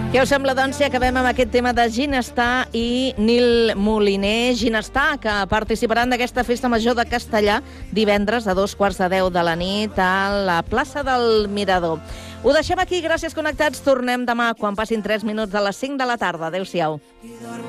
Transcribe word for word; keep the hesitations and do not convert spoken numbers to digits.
Què us sembla, doncs, si acabem amb aquest tema de Ginestar i Nil Moliner? Ginestar, que participaran d'aquesta festa major de Castellà divendres a dos quarts de deu de la nit a la plaça del Mirador. Ho deixem aquí, gràcies connectats. Tornem demà quan passin tres minuts de les cinc de la tarda. Adéu-siau.